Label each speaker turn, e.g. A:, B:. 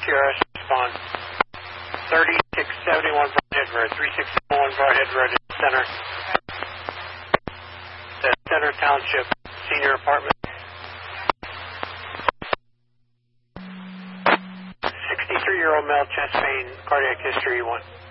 A: QRS respond. 3671 Broadhead Road, 3671 Broadhead Road in the center. The Center Township Senior Apartment. 63-year-old male, chest pain, cardiac history 1.